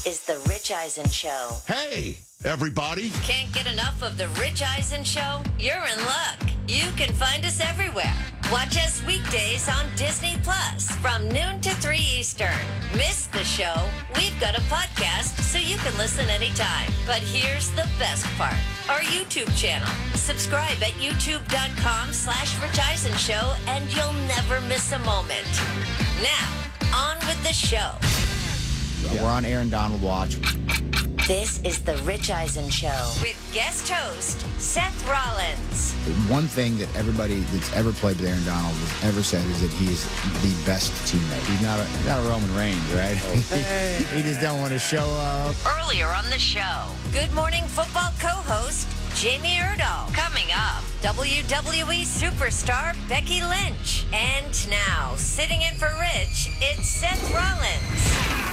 is The Rich Eisen Show. Hey, everybody. Can't get enough of The Rich Eisen Show? You're in luck. You can find us everywhere. Watch us weekdays on Disney Plus from noon to 3 Eastern. Miss the show? We've got a podcast so you can listen anytime. But here's the best part. Our YouTube channel. Subscribe at youtube.com/Rich Eisen Show and you'll never miss a moment. Now, on with the show. We're on Aaron Donald Watch. This is The Rich Eisen Show with guest host Seth Rollins. One thing that everybody that's ever played with Aaron Donald has ever said is that he's the best teammate. He's not a Roman Reigns, right? He just don't want to show up. Earlier on the show, Good Morning Football co-host Jamie Erdahl. Coming up, WWE superstar Becky Lynch. And now, sitting in for Rich, it's Seth Rollins.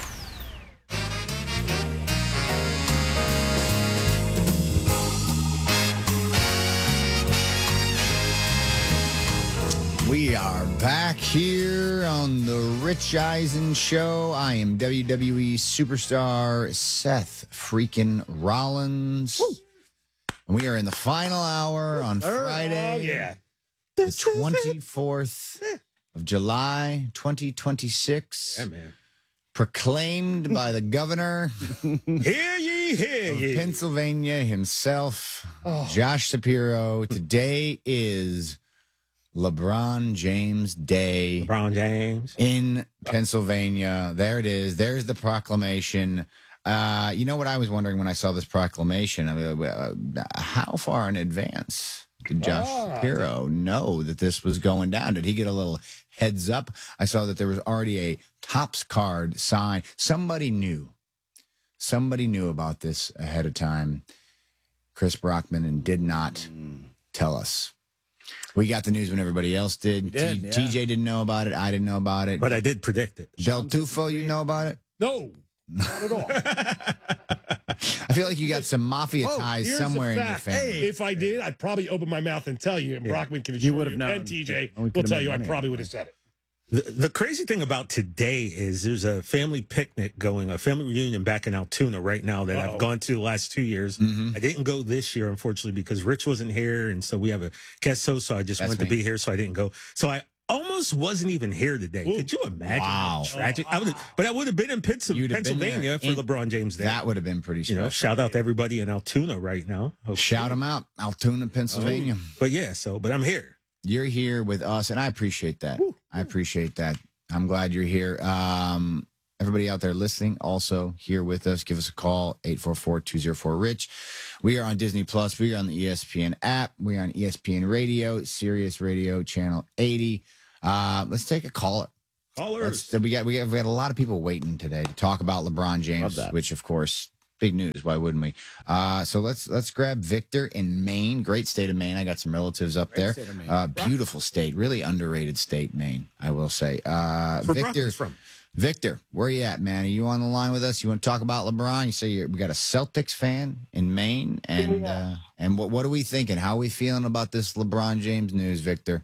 We are back here on the Rich Eisen Show. I am WWE superstar Seth freaking Rollins. Woo. And we are in the final hour on Friday, the 24th of July, 2026. Yeah, man. Proclaimed by the governor Hear ye, hear of ye. Pennsylvania himself, Josh Shapiro. Today is LeBron James Day. LeBron James. In Pennsylvania. There it is. There's the proclamation. You know what I was wondering when I saw this proclamation? I mean, how far in advance did Josh Shapiro know that this was going down? Did he get a little heads up? I saw that there was already a Topps card signed. Somebody knew. Somebody knew about this ahead of time. Chris Brockman and did not tell us. We got the news when everybody else did. TJ didn't know about it. I didn't know about it. But I did predict it. Del Tufo, you know about it? No, not at all. I feel like you got some mafia ties Here's somewhere the in your fact. family. If I did, I'd probably open my mouth and tell you, and Brockman can You would have known. and TJ And we will could have tell made you I money. probably would have said it. The crazy thing about today is there's a family picnic going, a family reunion back in Altoona right now that I've gone to the last 2 years. Mm-hmm. I didn't go this year, unfortunately, because Rich wasn't here. And so we have a guest host, so I just wanted to be here, so I didn't go. So I almost wasn't even here today. Ooh. Could you imagine Wow. how tragic? But I would have been in You'd have been Pennsylvania there. for LeBron James Day. That would have been pretty special. Shout out to everybody in Altoona right now. Shout them out. Altoona, Pennsylvania. But but I'm here. You're here with us, and I appreciate that. I appreciate that. I'm glad you're here. Everybody out there listening, also here with us, give us a call, 844-204-RICH. We are on Disney Plus. We are on the ESPN app. We are on ESPN Radio, Sirius Radio, Channel 80. Let's take a caller. Callers. We got a lot of people waiting today to talk about LeBron James, which, of course, big news. Why wouldn't we? So let's grab Victor in Maine. Great state of Maine. I got some relatives up there. Beautiful state. Really underrated state, Maine, I will say. Where Brockman's from. Victor, where are you at, man? Are you on the line with us? You want to talk about LeBron? You say we got a Celtics fan in Maine, and what are we thinking? How are we feeling about this LeBron James news, Victor?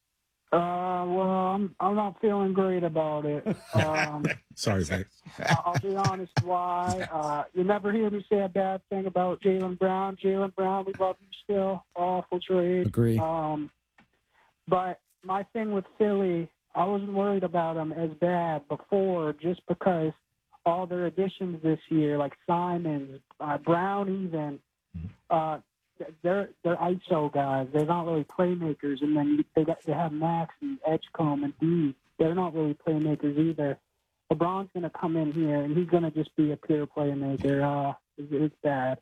Well, I'm not feeling great about it. Sorry, Vic. I'll be honest why. You never hear me say a bad thing about Jaylen Brown. Jaylen Brown, we love you still. Awful trade. Agree. But my thing with Philly, I wasn't worried about them as bad before just because all their additions this year, like Simons, Brown even, they're ISO guys. They're not really playmakers. And then they have Max and Edgecombe and D. They're not really playmakers either. LeBron's going to come in here, and he's going to just be a pure playmaker. It's bad.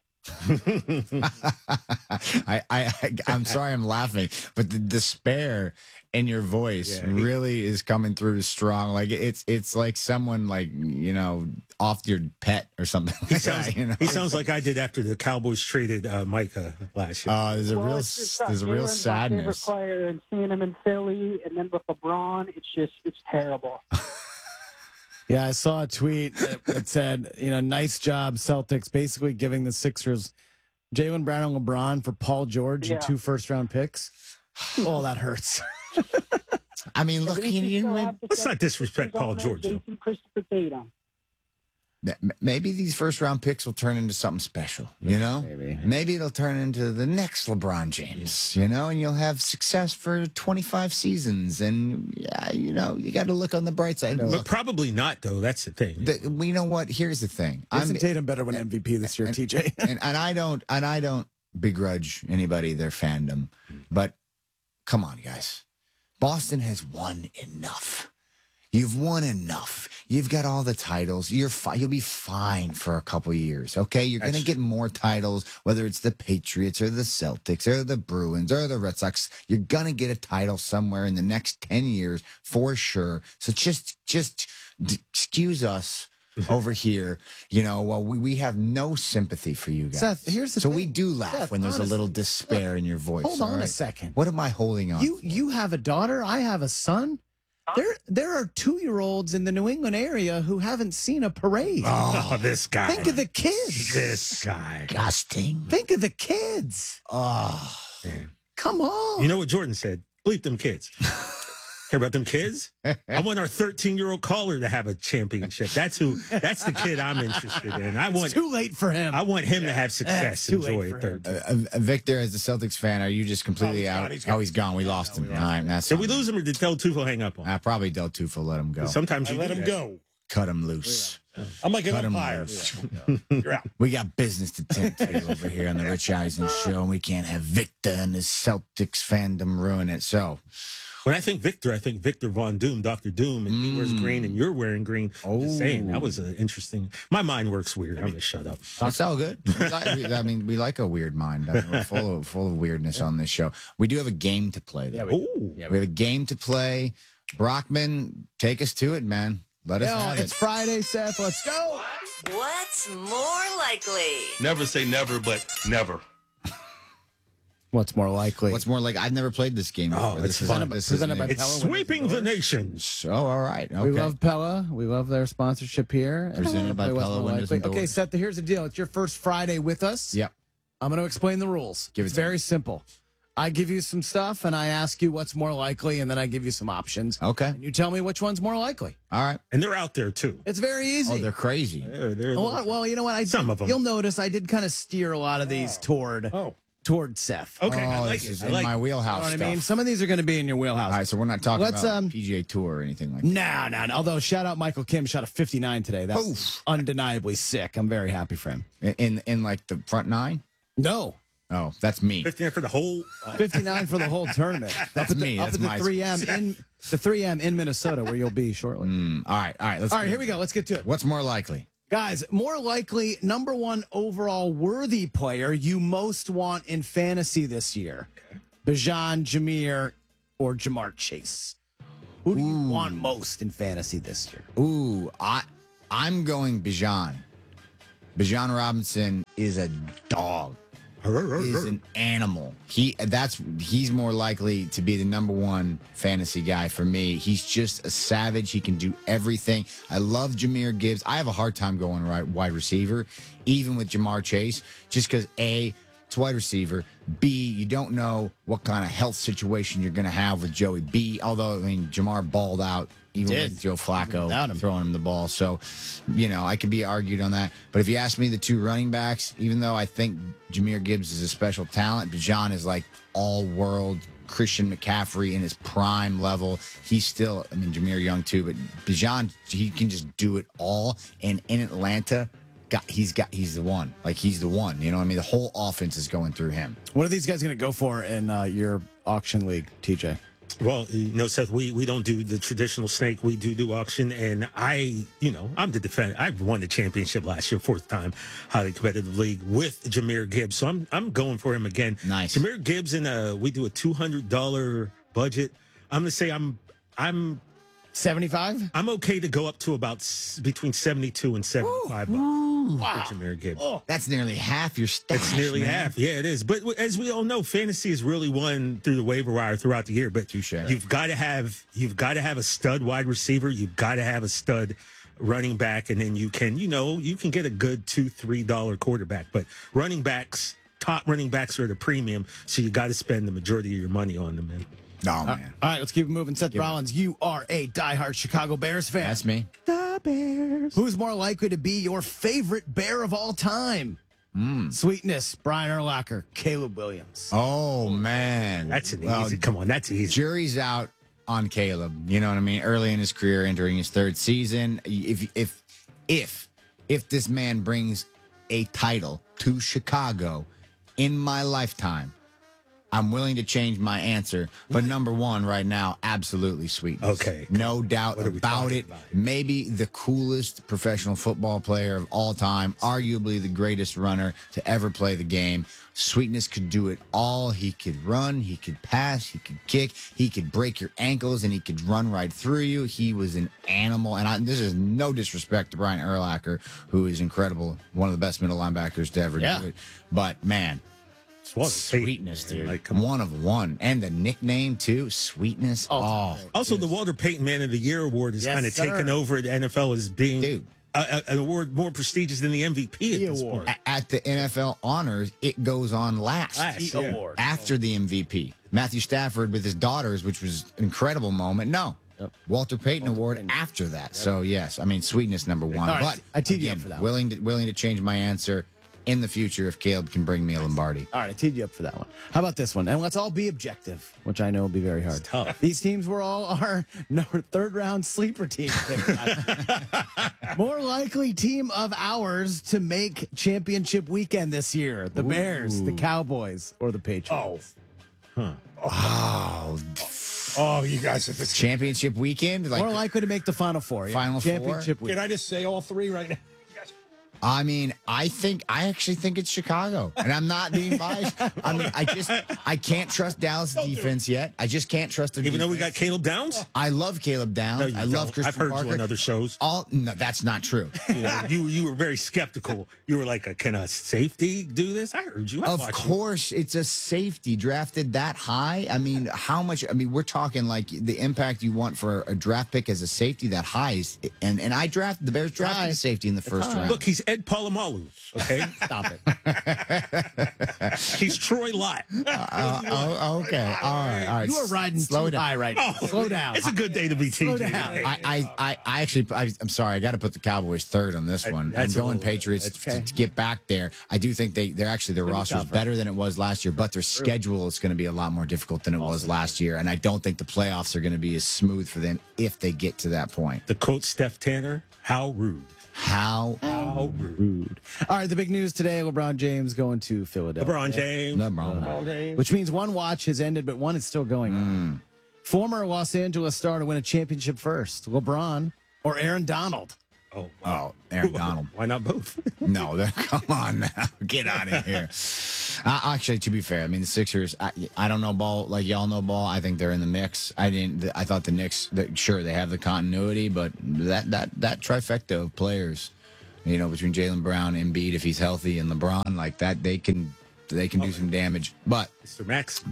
I'm sorry I'm laughing, but the despair in your voice really is coming through strong. Like it's like someone off your pet or something. He sounds like I did after the Cowboys traded Micah last year. There's a real Jaylen's sadness. My favorite player, and seeing him in Philly, and then with LeBron, it's terrible. Yeah, I saw a tweet that said, nice job, Celtics, basically giving the Sixers Jaylen Brown and LeBron for Paul George and 2 first-round picks. Oh, that hurts. I mean, look, let's not disrespect Paul George. Christopher Tatum. maybe these first round picks will turn into something special, you know? Maybe it'll turn into the next LeBron James, you know, and you'll have success for 25 seasons. And, yeah, you know, you got to look on the bright side. But probably not, though. That's the thing. You know what? Here's the thing. Jason Tatum better win MVP this year, TJ. and I don't begrudge anybody their fandom, but come on, guys. Boston has won enough. You've won enough. You've got all the titles. You'll be fine for a couple years, okay? You're going to get more titles, whether it's the Patriots or the Celtics or the Bruins or the Red Sox. You're going to get a title somewhere in the next 10 years for sure. So just excuse us over here. You know, well, we have no sympathy for you guys. Seth, here's the so thing. we do laugh Seth, when there's a little honestly, despair in your voice. Hold on all a right? second. What am I holding on? You have a daughter. I have a son. There are 2-year-olds in the New England area who haven't seen a parade. Oh, this guy. Think of the kids. This guy. Disgusting. Think of the kids. Oh, Come on. You know what Jordan said? Bleep them kids. Care about them kids? I want our 13-year-old caller to have a championship. That's the kid I'm interested in. It's too late for him. I want him to have success. too late Enjoy for it. him. Victor, as a Celtics fan, are you just completely he's out? gone, he's gone. Oh, he's gone. We lost him. All right, that's Did we lose him or did Del Tufo hang up on him? Probably Del Tufo let him go. Sometimes I you let do him that. go. Cut him loose. I'm like an Cut him umpire. loose. You're out. We got business to tend to over here on the Rich Eisen show, and we can't have Victor and his Celtics fandom ruin it. So, When I think Victor Von Doom, Dr. Doom, and he wears green and you're wearing green. Just saying, that was an interesting. My mind works weird. I'm going to shut up. that's all good. We like a weird mind. We're full of weirdness on this show. We do have a game to play, though. Ooh. We have a game to play. Brockman, take us to it, man. Let us have It's it. Friday, Seth. Let's go. What's more likely? Never say never, but never. What's more likely? What's more like? I've never played this game before. it's This is fun. this is Presented by new. It's Pella sweeping the nations. Oh, all right. Okay. We love Pella. We love their sponsorship here. Presented by Play What's Pella More Windows Likely. and Okay, Doors. Seth, here's the deal. It's your first Friday with us. Yep. I'm going to explain the rules. Give it It's to me. very simple. I give you some stuff, and I ask you what's more likely, and then I give you some options. Okay. And you tell me which one's more likely. All right. And they're out there, too. It's very easy. Oh, they're crazy. They're a lot, well, you know what? Some of 'em. You'll notice I did kind of steer a lot of these toward Seth. Okay, I Oh, like this it. is I in like my it. You wheelhouse know what stuff. I mean? Some of these are going to be in your wheelhouse. All right, so we're not talking Let's, about PGA Tour or anything like that. No. Although, shout out Michael Kim, shot a 59 today. That's Oof. undeniably sick. I'm very happy for him. In like the front nine? No. Oh, that's me. 15 for the whole. 59 for the whole tournament. That's me. Up That's at the my 3M in Minnesota, where you'll be shortly. All right. All right, here we go. Let's get to it. What's more likely? Guys, more likely, number one overall worthy player you most want in fantasy this year. Bijan, Jameer, or Jamar Chase. Who do you want most in fantasy this year? Ooh, I'm going Bijan. Bijan Robinson is a dog. Is an animal. He's more likely to be the number one fantasy guy for me. He's just a savage. He can do everything. I love Jameer Gibbs. I have a hard time going wide receiver, even with Jamar Chase, just because A, it's wide receiver. B, you don't know what kind of health situation you're going to have with Joey B. Although, I mean, Jamar balled out even with Joe Flacco throwing him the ball. So, you know, I could be argued on that. But if you ask me, the two running backs, even though I think Jameer Gibbs is a special talent, Bijan is like all-world Christian McCaffrey in his prime level. He's still, I mean, Jameer Young too, but Bijan, he can just do it all. And in Atlanta, he's the one. Like, he's the one. You know what I mean? The whole offense is going through him. What are these guys going to go for in your auction league, TJ? Well, you know, Seth, we don't do the traditional snake. We do auction. And I'm the defender. I won the championship last year, fourth time, highly competitive league with Jameer Gibbs. So I'm going for him again. Nice. Jameer Gibbs, we do a $200 budget. I'm going to say I'm 75? I'm okay to go up to about between 72 and 75 bucks for Jameer Gibbs. That's nearly half your stash. It's nearly man. half. Yeah, it is. But as we all know, fantasy is really won through the waiver wire throughout the year. But Touche. you've got to have a stud wide receiver. You've got to have a stud running back, and then you can get a good $2-3 quarterback. But top running backs are at a premium, so you got to spend the majority of your money on them, man. Oh, man. All right, let's keep it moving. Seth Rollins, you are a diehard Chicago Bears fan. That's me. The Bears. Who's more likely to be your favorite Bear of all time? Sweetness, Brian Urlacher, Caleb Williams. Oh man, That's an easy. Come on, that's easy. Jury's out on Caleb. You know what I mean? Early in his career, entering his third season. If this man brings a title to Chicago in my lifetime, I'm willing to change my answer. But number one right now, absolutely Sweetness. Okay. No doubt What are we about talking it. about? Maybe the coolest professional football player of all time, arguably the greatest runner to ever play the game. Sweetness could do it all. He could run, he could pass, he could kick, he could break your ankles, and he could run right through you. He was an animal. And this is no disrespect to Brian Urlacher, who is incredible, one of the best middle linebackers to ever do it. But man, Sweetness, dude. Like, come on. One of one. And the nickname, too, Sweetness. Oh, Also, the Walter Payton Man of the Year award is Yes, kind of sir. taken over the NFL as being dude. an award more prestigious than the MVP at this award. point. At the NFL honors, it goes on last. Last, yeah. Award. After the MVP. Matthew Stafford with his daughters, which was an incredible moment. No. Yep. Walter Payton Award after that. So, yes, I mean, Sweetness number one. All right, But I teed you up again, for that willing to change my answer in the future if Caleb can bring me a Lombardi. All right, I teed you up for that one. How about this one? And let's all be objective, which I know will be very hard. It's tough. These teams were all our third round sleeper teams. More likely team of ours to make championship weekend this year: the Bears, the Cowboys, or the Patriots. Oh, Oh, you guys are this. championship weekend? More likely to make the Final Four. Yeah. Final Four? championship Can weekend. I just say all three right now? I mean, I actually think it's Chicago, and I'm not being biased. I mean, I can't trust Dallas defense yet. I just can't trust their Even though we defense. got Caleb Downs? I love Caleb Downs. No, you I love don't. Christian I've heard Parker. you on other shows. No, that's not true. You were very skeptical. You were like, can a safety do this? I heard you. I Of watched you. course, it's a safety drafted that high. I mean, how much? I mean, we're talking like the impact you want for a draft pick as a safety that high is, and the Bears drafted a safety in the first round. Look, he's Ed Palomalu. Okay, Stop it. he's Troy Lott. Okay, all right. You are riding Slow too down. high right now. Slow down. It's a good day to be Slow TJ. down. I'm sorry. I got to put the Cowboys third on this one. I'm that's a going little- Patriots that's okay. to get back there. I do think their roster is tougher. better than it was last year, but their schedule is going to be a lot more difficult than it was last year. And I don't think the playoffs are going to be as smooth for them if they get to that point. The quote Steph Tanner, how rude. How Rude. All right, the big news today: LeBron James going to Philadelphia. LeBron James. LeBron. Which means one watch has ended, but one is still going on. Former Los Angeles star to win a championship first: LeBron or Aaron Donald. Oh, Oh, Aaron Donald. why not both? No, come on now. Get out of here. Actually, to be fair, I mean, the Sixers, I don't know ball like y'all know ball. I think they're in the mix. I thought the Knicks, sure, they have the continuity, but that trifecta of players, you know, between Jaylen Brown, Embiid, if he's healthy, and LeBron, like that, they can do some damage. But Mr. Max.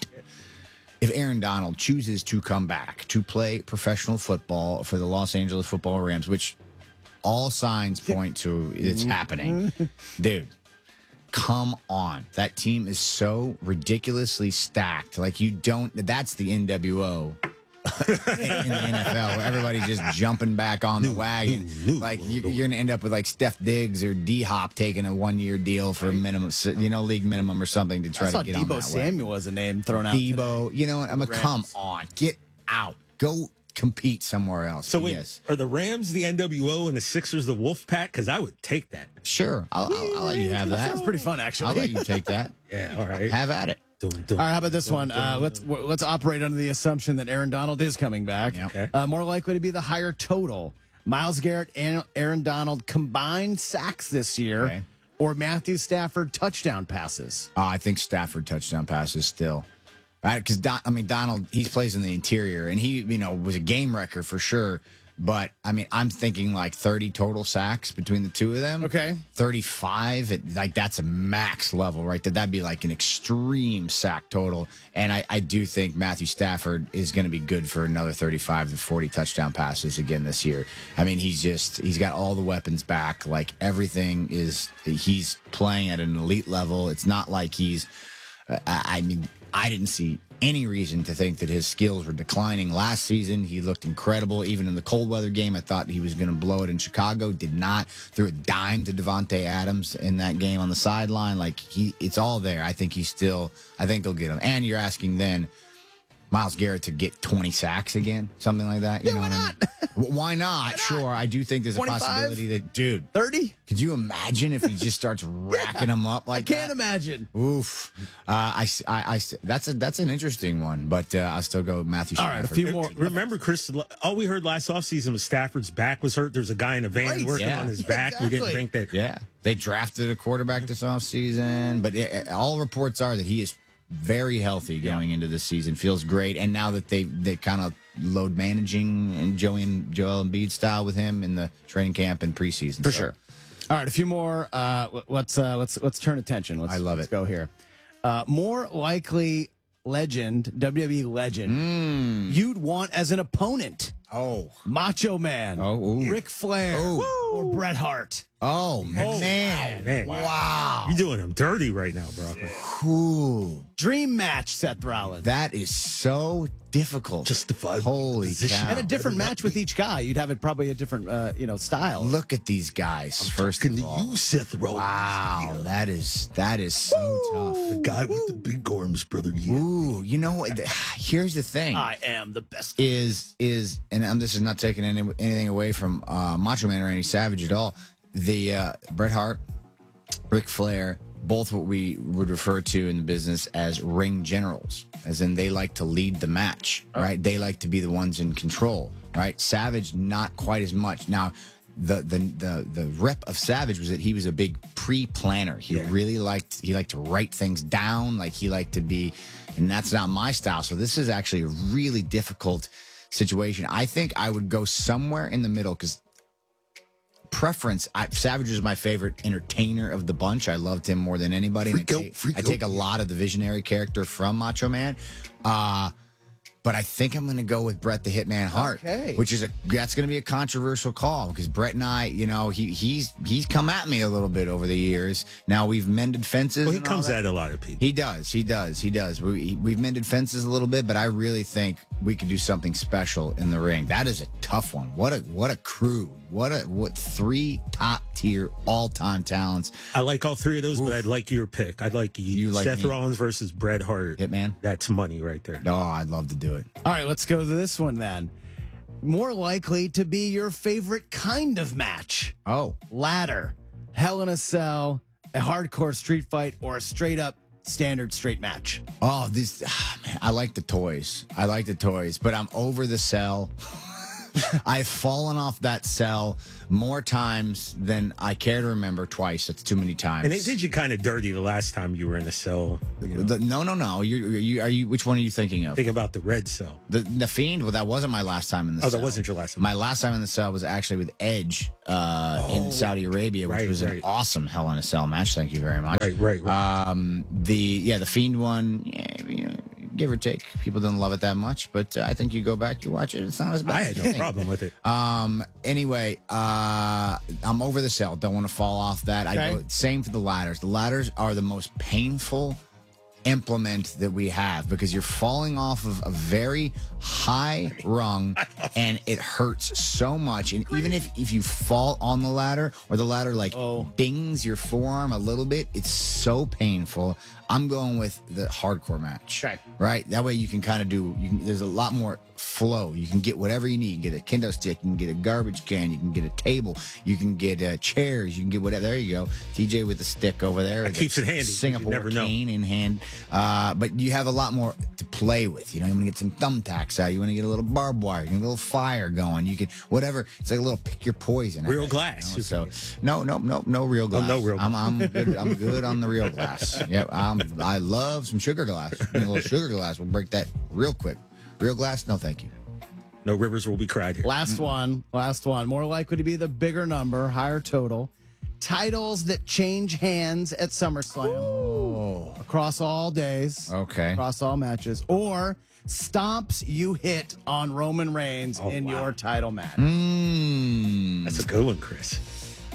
if Aaron Donald chooses to come back to play professional football for the Los Angeles Football Rams, which all signs point to it's happening, dude, come on. That team is so ridiculously stacked. Like, that's the NWO in the NFL, where everybody's just jumping back on the wagon. Like, you're going to end up with like Steph Diggs or D-Hop taking a 1-year deal for a minimum, league minimum or something to try I saw to get on Debo that wagon. Samuel as a name thrown out. Debo, you know what? Rams. Come on, get out, go compete somewhere else. So wait, yes, are the Rams the NWO and the Sixers the Wolf Pack? Because I would take that. sure, I'll let you have that. That's pretty fun, I'll actually. let you take that. Yeah, all right. Have at it. All right, how about this one? Let's operate under the assumption that Aaron Donald is coming back. Yeah. Okay. More likely to be the higher total: Myles Garrett and Aaron Donald combined sacks this year, Okay. or Matthew Stafford touchdown passes. I think Stafford touchdown passes still. Because Donald, he plays in the interior, and he, was a game wrecker for sure. But I mean, I'm thinking like 30 total sacks between the two of them. Okay. 35, that's a max level, right? That'd be like an extreme sack total. And I do think Matthew Stafford is going to be good for another 35 to 40 touchdown passes again this year. I mean, he's got all the weapons back. Like, he's playing at an elite level. It's not like he's, I didn't see any reason to think that his skills were declining last season. He looked incredible. Even in the cold weather game, I thought he was going to blow it in Chicago. Did not. Threw a dime to Devontae Adams in that game on the sideline. Like, it's all there. I think they'll get him. And you're asking then Myles Garrett to get 20 sacks again, something like that. Yeah, why not? Why not? Sure. I do think there's 25? a possibility that, dude, 30? could you imagine if he just starts racking them up like I can't that? imagine. Oof. That's an interesting one, but I'll still go with Matthew All right, Stafford. a few more. Remember, Chris, all we heard last offseason was Stafford's back was hurt. There's a guy in a van Right, working yeah. on his back. We didn't Exactly. think that. Yeah. They drafted a quarterback this offseason, but all reports are that he is very healthy going into this season. Feels great. And now that they kind of load managing and Joel Embiid style with him in the training camp and preseason. For So, sure. All right, a few more. Let's turn attention. I love Let's it. go here. More likely legend, WWE legend, you'd want as an opponent. Oh. Macho Man, Oh, ooh. Ric Flair, or Bret Hart. Oh, man. Man, Wow. you're doing him dirty right now, bro. Cool. Dream match, Seth Rollins. That is so difficult. Justified Holy position. cow. And a different match with each guy. You'd have it probably a different, style. Look at these guys, first of all. Seth Rollins. Wow, that is so tough. The guy with the big arms, brother. Ooh, you know what? Here's the thing: I am the best. is and this is not taking anything away from Macho Man or Randy Savage at all. The Bret Hart, Ric Flair, both what we would refer to in the business as ring generals, as in they like to lead the match, right? They like to be the ones in control, right? Savage, not quite as much. Now, the rep of Savage was that he was a big pre-planner. He really liked to write things down, like he liked to be, and that's not my style. So this is actually a really difficult situation. I think I would go somewhere in the middle because Savage is my favorite entertainer of the bunch. I loved him more than anybody. I take a lot of the visionary character from Macho Man. But I think I'm going to go with Bret the Hitman Hart, which is that's going to be a controversial call because Bret and I, he's come at me a little bit over the years. Now we've mended fences. Well, he and all comes that. at a lot of people. He does. We've mended fences a little bit, but I really think we could do something special in the ring. That is a tough one. What a crew. What three top tier all time talents. I like all three of those, but I'd like your pick. I'd like You like Seth me? Rollins versus Bret Hart. Hitman. That's money right there. Oh, I'd love to do it. All right, let's go to this one then. More likely to be your favorite kind of match. Oh, Ladder, Hell in a Cell, a hardcore street fight, or a straight up standard straight match. oh, man, I like the toys. But I'm over the cell. I've fallen off that cell more times than I care to remember. Twice. That's too many times. And they did you kind of dirty the last time you were in the cell. No. You which one are you thinking of? Think about the red cell. The Fiend? Well, that wasn't my last time in the Oh, cell. that wasn't your last time. My last time in the cell was actually with Edge in Saudi Arabia, which was an awesome Hell in a Cell match. Thank you very much. Right. The Fiend one, give or take. People don't love it that much, but I think you go back, you watch it. It's not as bad. I had no problem with it. Anyway, I'm over the cell. Don't want to fall off that. I go same for the ladders. The ladders are the most painful implement that we have because you're falling off of a very high rung and it hurts so much. And even if you fall on the ladder or the ladder dings your forearm a little bit, it's so painful. I'm going with the hardcore match. Right? That way you can kind of there's a lot more flow. You can get whatever you need. You can get a kendo stick, you can get a garbage can, you can get a table, you can get chairs, you can get whatever. There you go. TJ with the stick over there. That keeps it handy. Singapore You never know. cane in hand. But you have a lot more to play with. You want to get some thumbtacks out. You want to get a little barbed wire. You can get a little fire going. You can whatever. It's like a little pick your poison. Real glass. So no real glass. no real glass. I'm good. I'm good on the real glass. Yep. I love some sugar glass. A little sugar glass will break that real quick. Real glass? No, thank you. No rivers will be cried here. Last one. More likely to be the bigger number, higher total. Titles that change hands at SummerSlam across all days, Okay. across all matches, or stomps you hit on Roman Reigns in your title match. Mm. That's a good one, Chris.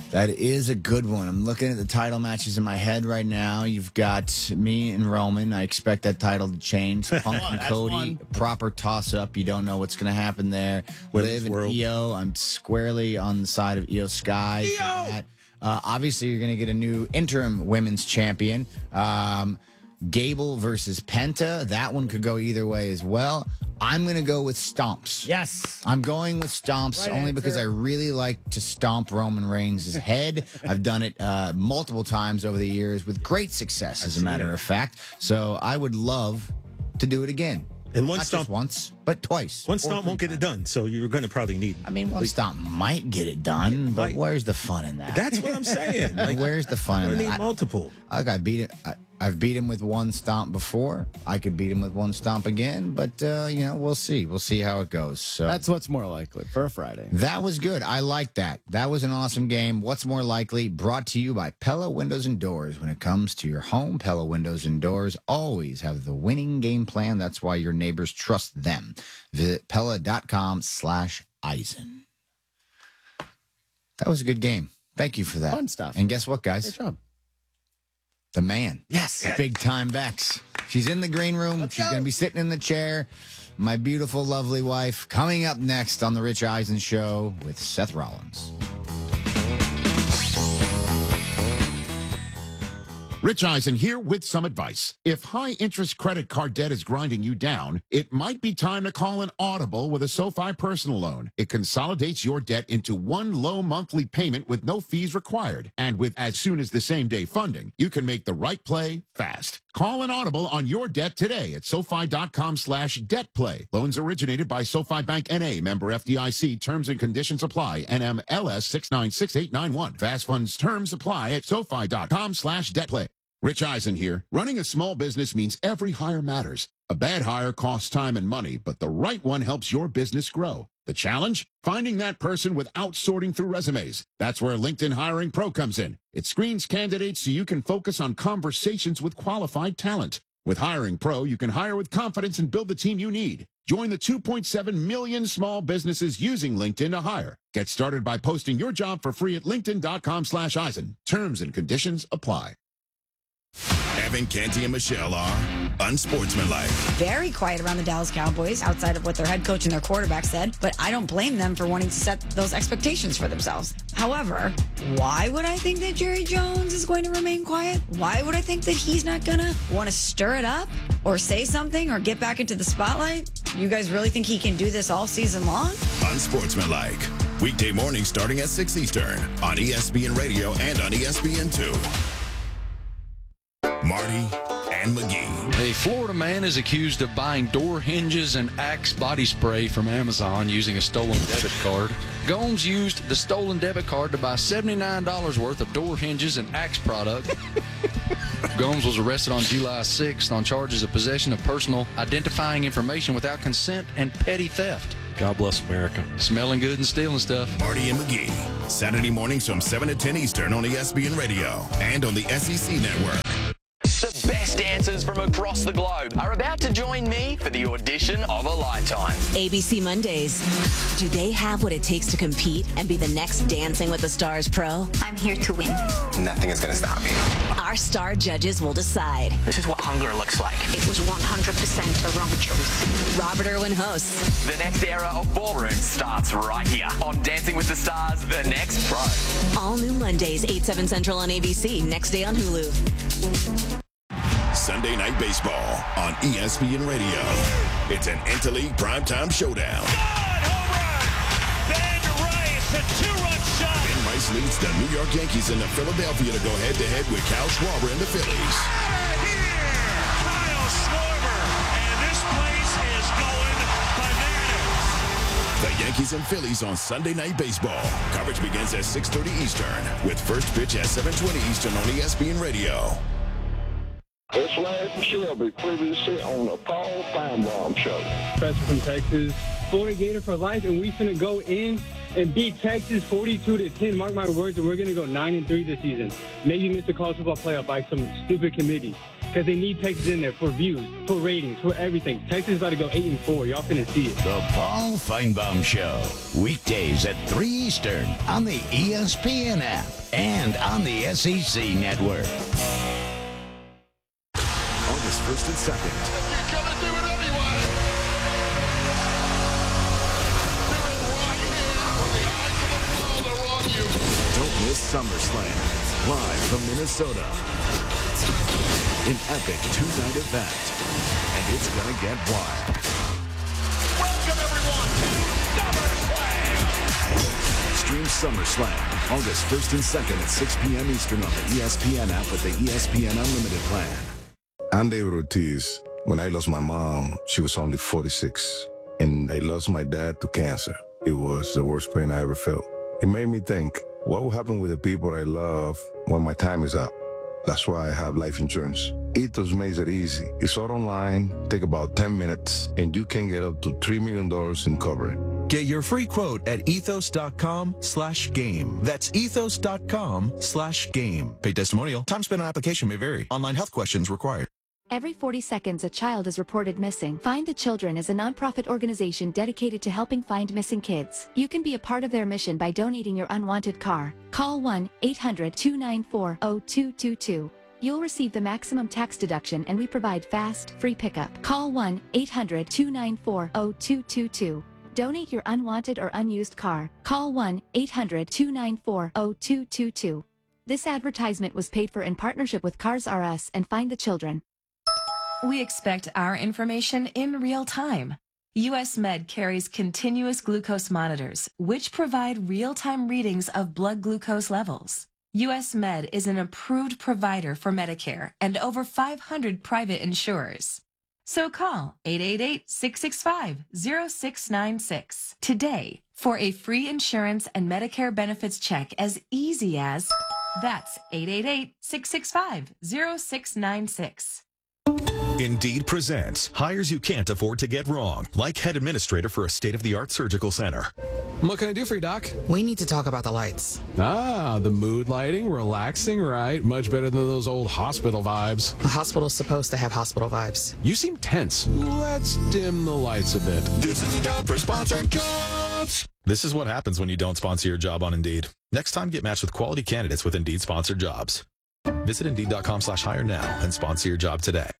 That is a good one. I'm looking at the title matches in my head right now. You've got me and Roman. I expect that title to change. Punk and Cody, proper toss-up. You don't know what's going to happen there. Liv and Io. I'm squarely on the side of Io Sky. Obviously, you're going to get a new interim women's champion. Gable versus Penta. That one could go either way as well. I'm going to go with stomps. Yes. I'm going with stomps only because I really like to stomp Roman Reigns' head. I've done it multiple times over the years with great success, as a matter of fact. So I would love to do it again. And one Not stomp just once, but twice. One stomp won't get it done, so you're going to probably need. I mean, one stomp might get it done, but where's the fun in that? That's what I'm saying. Where's the fun in I that? need multiple. I beat it. I've beat him with one stomp before. I could beat him with one stomp again, but we'll see. We'll see how it goes. So That's what's more likely for a Friday. that was good. I like that. That was an awesome game. What's more likely? Brought to you by Pella Windows and Doors. When it comes to your home, Pella Windows and Doors always have the winning game plan. That's why your neighbors trust them. Visit Pella.com/Eisen. That was a good game. Thank you for that. Fun stuff. And guess what, guys? Good job. The man. Yes. Big time Bex. She's in the green room. She's going to be sitting in the chair. My beautiful, lovely wife coming up next on The Rich Eisen Show with Seth Rollins. Rich Eisen here with some advice. If high-interest credit card debt is grinding you down, it might be time to call an Audible with a SoFi personal loan. It consolidates your debt into one low monthly payment with no fees required. And with as soon as the same day funding, you can make the right play fast. Call an Audible on your debt today at SoFi.com/debtplay. Loans originated by SoFi Bank N.A., member FDIC. Terms and conditions apply. NMLS 696891. Fast funds terms apply at SoFi.com/debtplay. Rich Eisen here. Running a small business means every hire matters. A bad hire costs time and money, but the right one helps your business grow. The challenge? Finding that person without sorting through resumes. That's where LinkedIn Hiring Pro comes in. It screens candidates so you can focus on conversations with qualified talent. With Hiring Pro, you can hire with confidence and build the team you need. Join the 2.7 million small businesses using LinkedIn to hire. Get started by posting your job for free at linkedin.com/Eisen. Terms and conditions apply. Evan, Canty, and Michelle are unsportsmanlike. Very quiet around the Dallas Cowboys outside of what their head coach and their quarterback said, but I don't blame them for wanting to set those expectations for themselves. However, why would I think that Jerry Jones is going to remain quiet? Why would I think that he's not going to want to stir it up or say something or get back into the spotlight? You guys really think he can do this all season long? Unsportsmanlike. Weekday mornings starting at 6 Eastern on ESPN Radio and on ESPN2. Marty and McGee. A Florida man is accused of buying door hinges and Axe body spray from Amazon using a stolen debit card. Gomes used the stolen debit card to buy $79 worth of door hinges and Axe product. Gomes was arrested on July 6th on charges of possession of personal identifying information without consent and petty theft. God bless America. Smelling good and stealing stuff. Marty and McGee. Saturday mornings from 7 to 10 Eastern on ESPN Radio and on the SEC Network. The best dancers from across the globe are about to join me for the audition of a lifetime. ABC Mondays. Do they have what it takes to compete and be the next Dancing with the Stars pro? I'm here to win. Nothing is going to stop me. Our star judges will decide. This is what hunger looks like. It was 100% the wrong choice. Robert Irwin hosts. The next era of ballroom starts right here on Dancing with the Stars, The Next Pro. All new Mondays, 8/7 Central on ABC. Next day on Hulu. Sunday Night Baseball on ESPN Radio. It's an interleague primetime showdown. Ben Rice, a two-run shot. Ben Rice leads the New York Yankees into Philadelphia to go head-to-head with Kyle Schwarber and the Phillies. Kyle Schwarber, and this place is going bananas. The Yankees and Phillies on Sunday Night Baseball. Coverage begins at 6:30 Eastern with first pitch at 7:20 Eastern on ESPN Radio. It's Larry from Shelby, previously on the Paul Feinbaum Show. Professor from Texas, Florida Gator for life, and we finna go in and beat Texas 42-10. Mark my words, and we're gonna go 9-3 this season. Maybe miss the college football playoff by some stupid committee. because they need Texas in there for views, for ratings, for everything. Texas is about to go 8-4. Y'all finna see it. The Paul Feinbaum Show. Weekdays at 3 Eastern on the ESPN app and on the SEC network. August 1st and 2nd. You're gonna do it anyway. Don't miss SummerSlam. Live from Minnesota. An epic two-night event. And it's gonna get wild. Welcome everyone to SummerSlam. Stream SummerSlam August 1st and 2nd at 6 p.m. Eastern on the ESPN app with the ESPN Unlimited plan. I'm David Ortiz. When I lost my mom, she was only 46. And I lost my dad to cancer. It was the worst pain I ever felt. It made me think, what will happen with the people I love when my time is up? That's why I have life insurance. Ethos makes it easy. It's all online, take about 10 minutes, and you can get up to $3 million in coverage. Get your free quote at ethos.com/game. That's ethos.com/game. Pay testimonial. Time spent on application may vary. Online health questions required. Every 40 seconds, a child is reported missing. Find the Children is a nonprofit organization dedicated to helping find missing kids. You can be a part of their mission by donating your unwanted car. Call 1-800-294-0222. You'll receive the maximum tax deduction and we provide fast, free pickup. Call 1-800-294-0222. Donate your unwanted or unused car. Call 1-800-294-0222. This advertisement was paid for in partnership with Cars R Us and Find the Children. We expect our information in real time. US Med carries continuous glucose monitors, which provide real-time readings of blood glucose levels. US Med is an approved provider for Medicare and over 500 private insurers. So call 888-665-0696 today for a free insurance and Medicare benefits check as easy as, that's 888-665-0696. Indeed presents hires you can't afford to get wrong, like head administrator for a state-of-the-art surgical center. What can I do for you, Doc? We need to talk about the lights. Ah, the mood lighting, relaxing, right? Much better than those old hospital vibes. A hospital's supposed to have hospital vibes. You seem tense. Let's dim the lights a bit. This is time for sponsored jobs. This is what happens when you don't sponsor your job on Indeed. Next time, get matched with quality candidates with Indeed sponsored jobs. Visit Indeed.com/hire now and sponsor your job today.